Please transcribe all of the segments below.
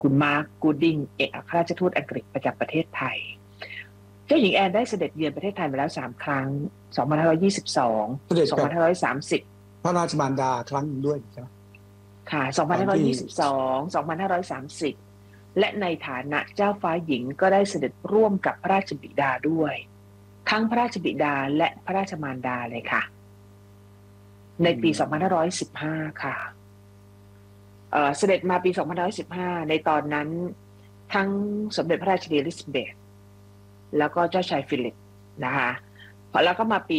คุณมาร์คกูดดิงเอกอัครราชทูตอังกฤษประจำประเทศไทยเจ้าหญิงแอนได้เสด็จเยือนประเทศไทยมาแล้ว3ครั้ง2522 2530 พระราชมารดาครั้งนึงด้วยใช่ไหมค่ะ2522 2530และในฐานะเจ้าฟ้าหญิงก็ได้เสด็จร่วมกับพระราชบิดาด้วยทั้งพระราชบิดาและพระราชมารดาเลยค่ะในปี2515ค่ะเสด็จมาปี2515ในตอนนั้นทั้งสมเด็จพระราชินีอลิซาเบธแล้วก็เจ้าชายฟิลิปนะคะแล้วก็มาปี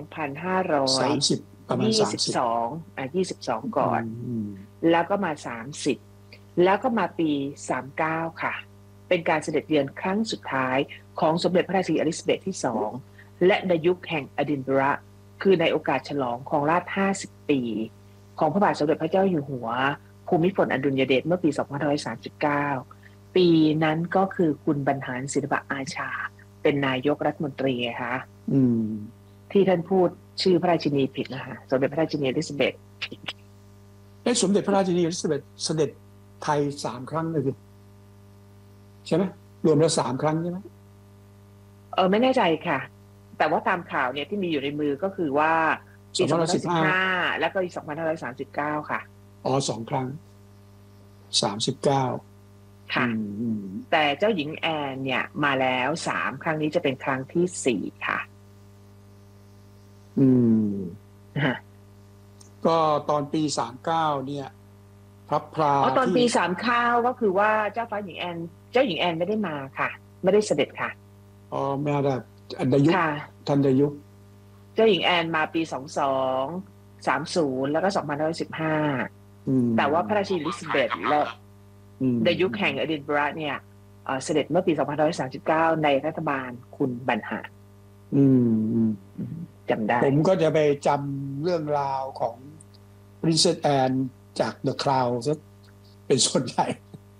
2522ก่อนแล้วก็มา30แล้วก็มาปี39ค่ะเป็นการเสด็จเยือนครั้งสุดท้ายของสมเด็จพระราชินีอลิซาเบธที่2และในยุคแห่งอดินบะระคือในโอกาสฉลองครองราชย์50 ปีของพระบาทสมเด็จพระเจ้าอยู่หัวภูมิพลอดุลยเดชเมื่อปี2539ปีนั้นก็คือคุณบรรหารศิลปอาชาเป็นนายกรัฐมนตรีค่ะที่ท่านพูดชื่อพระราชินีผิดนะคะสมเด็จพระราชินีอลิซาเบธสมเด็จพระราชินีอลิซาเบธเสด็จไทย3 ครั้งเลยใช่ไหมรวมแล้ว3 ครั้งใช่ไหมไม่แน่ใจค่ะแต่ว่าตามข่าวเนี่ยที่มีอยู่ในมือก็คือว่าปี2515แล้วก็ปี2539ค่ะ 2 ครั้ง39 ค่ะแต่เจ้าหญิงแอนเนี่ยมาแล้ว3 ครั้งนี้จะเป็นครั้งที่4ค่ะก็ตอนปี39เนี่ยพระพราตอนปี39ก็คือว่าเจ้าฟ้าหญิงแอนเจ้าหญิงแอนไม่ได้มาค่ะไม่ได้เสด็จค่ะไม่ได้ทันยุคเจ้าหญิงแอนมาปี2230แล้วก็2515แต่ว่าพระราชินีอลิซาเบธและในยุคแห่งอดินบะระเนี่ยเสด็จเมื่อปี2539ในรัฐบาลคุณบรรหารจำได้ผมก็จะไปจำเรื่องราวของ Princess Anne จาก The Crown ซะเป็นส่วนใหญ่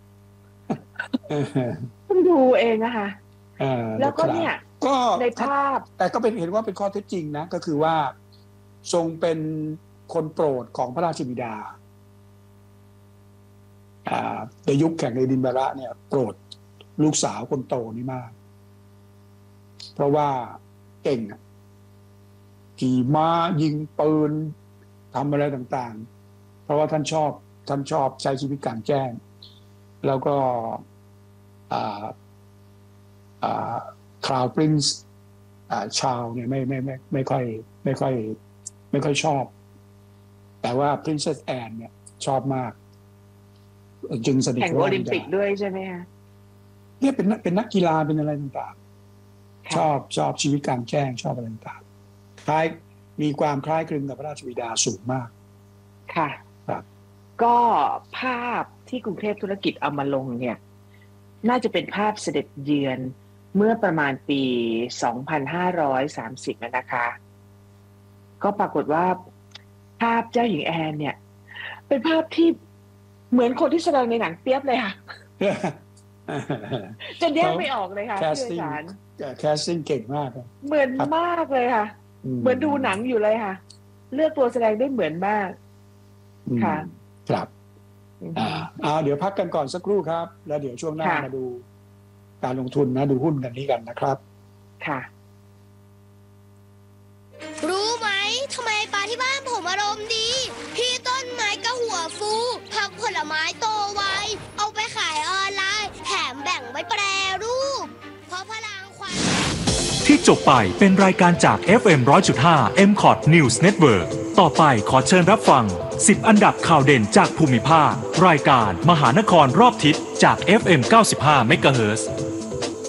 ต้องดูเองนะคะแล้วก็เนี่ยก็ในภาพแต่ก็เห็นว่าเป็นข้อเท็จจริงนะก็คือว่าทรงเป็นคนโปรดของพระราชบิดาในยุคแห่งอดินบะระเนี่ยโปรดลูกสาวคนโตนี่มากเพราะว่าเก่งขี่ม้ายิงปืนทำอะไรต่างๆเพราะว่าท่านชอบใช้ชีวิตกลางแจ้งแล้วก็คราวปรินซ์ชาวเนี่ยไม่ค่อยชอบแต่ว่า Princess Anne เนี่ยชอบมากจึงสนิทแข่งโอลิมปิกด้วยใช่ไหมคะเนี่ยเป็นนักกีฬาเป็นอะไรต่างๆชอบชีวิตกลางแจ้งชอบอะไรต่างๆคล้ายมีความคล้ายคลึงกับพระราชบิดาสูงมากค่ะครับก็ภาพที่กรุงเทพธุรกิจเอามาลงเนี่ยน่าจะเป็นภาพเสด็จเยือนเมื่อประมาณปี2530นะคะก็ปรากฏว่าภาพเจ้าหญิงแอนเนี่ยเป็นภาพที่เหมือนคนที่แสดงในหนังเปียบเลยค่ะจะแยกไม่ออกเลยค่ะพี่อาจารย์แคสติ้งเก่งมากเหมือนมากเลยค่ะเหมือนดูหนังอยู่เลยค่ะเลือกตัวแสดงได้เหมือนมากค่ะครับเดี๋ยวพักกันก่อนสักครู่ครับแล้วเดี๋ยวช่วงหน้ามาดูการลงทุนนะดูหุ้นกันนี้กันนะครับค่ะรู้ไหมทำไมปลาที่บ้านผมอารมณ์ดีพี่ต้นไม้ก็หัวฟูผักผลไม้โตไวเอาไปขายออนไลน์แถมแบ่งไว้แปรรูปเพราะพลังความที่จบไปเป็นรายการจาก FM 100.5 MCOT News Network ต่อไปขอเชิญรับฟัง10 อันดับข่าวเด่นจากภูมิภาครายการมหานครรอบทิศจาก FM 95 MHz